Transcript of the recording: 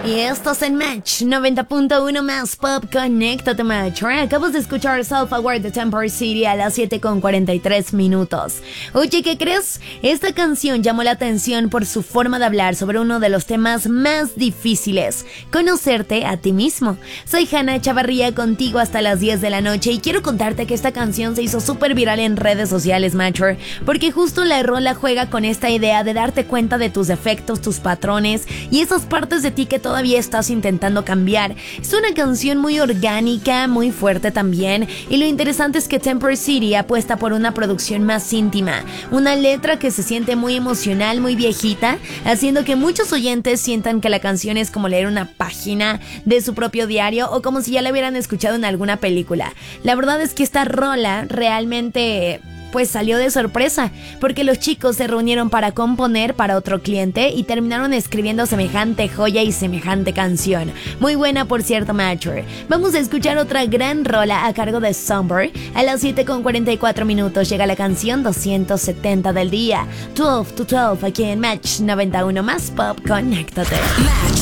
Y estás en Match 90.1 más Pop. Conéctate, Match. Acabas de escuchar Self-Aware de Temper City a las 7:43. Oye, ¿qué crees? Esta canción llamó la atención por su forma de hablar sobre uno de los temas más difíciles: conocerte a ti mismo. Soy Hannah Chavarría, contigo hasta las 10 de la noche, y quiero contarte que esta canción se hizo súper viral en redes sociales, Matcher, porque justo la rola juega con esta idea de darte cuenta de tus defectos, tus patrones y esas partes de ti que todavía estás intentando cambiar. Es una canción muy orgánica, muy fuerte también, y lo interesante es que Temper City apuesta por una producción más íntima, una letra que se siente muy emocional, muy viejita, haciendo que muchos oyentes sientan que la canción es como leer una página de su propio diario o como si ya la hubieran escuchado en alguna película. La verdad es que esta rola realmente pues salió de sorpresa, porque los chicos se reunieron para componer para otro cliente y terminaron escribiendo semejante joya y semejante canción. Muy buena, por cierto, Matcher. Vamos a escuchar otra gran rola a cargo de Somber. A las 7:44 llega la canción 270 del día. 12 to 12 aquí en Match 91 más Pop. Conéctate. Match